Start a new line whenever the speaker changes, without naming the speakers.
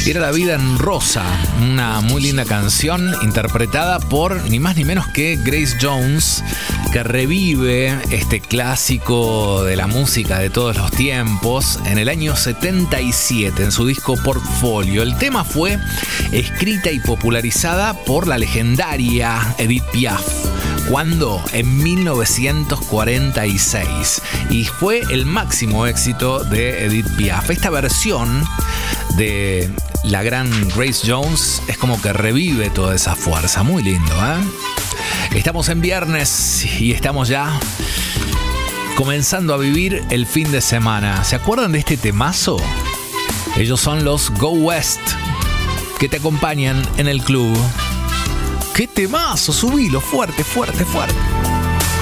Era la vida en rosa, una muy linda canción interpretada por ni más ni menos que Grace Jones, que revive este clásico de la música de todos los tiempos en el año 77 en su disco Portfolio. El tema fue escrita y popularizada por la legendaria Edith Piaf. ¿Cuándo? En 1946. Y fue el máximo éxito de Edith Piaf. Esta versión de la gran Grace Jones es como que revive toda esa fuerza. Muy lindo, ¿eh? Estamos en viernes y estamos ya comenzando a vivir el fin de semana. ¿Se acuerdan de este temazo? Ellos son los Go West, que te acompañan en el club. ¡Qué temazo! Subilo fuerte, fuerte, fuerte.